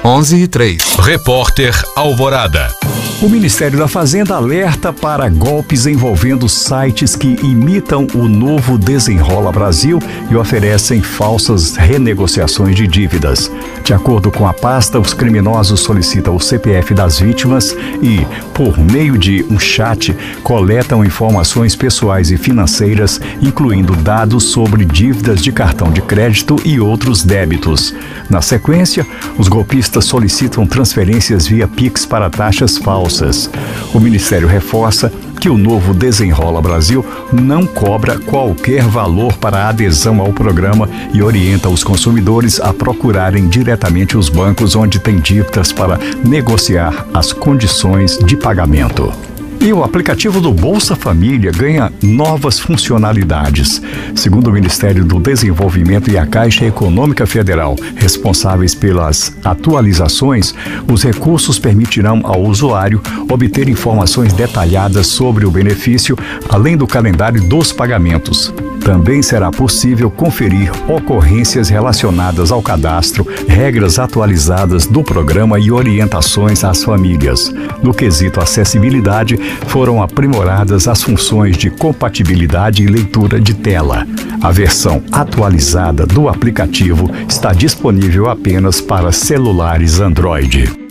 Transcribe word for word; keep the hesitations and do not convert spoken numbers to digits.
onze e três. Repórter Alvorada. O Ministério da Fazenda alerta para golpes envolvendo sites que imitam o novo Desenrola Brasil e oferecem falsas renegociações de dívidas. De acordo com a pasta, os criminosos solicitam o C P F das vítimas e, por meio de um chat, coletam informações pessoais e financeiras, incluindo dados sobre dívidas de cartão de crédito e outros débitos. Na sequência, os golpistas solicitam transferências via Pix para taxas falsas. O Ministério reforça que o novo Desenrola Brasil não cobra qualquer valor para a adesão ao programa e orienta os consumidores a procurarem diretamente os bancos onde têm dívidas para negociar as condições de pagamento. E o aplicativo do Bolsa Família ganha novas funcionalidades. Segundo o Ministério do Desenvolvimento e a Caixa Econômica Federal, responsáveis pelas atualizações, os recursos permitirão ao usuário obter informações detalhadas sobre o benefício, além do calendário dos pagamentos. Também será possível conferir ocorrências relacionadas ao cadastro, regras atualizadas do programa e orientações às famílias. No quesito acessibilidade, foram aprimoradas as funções de compatibilidade e leitura de tela. A versão atualizada do aplicativo está disponível apenas para celulares Android.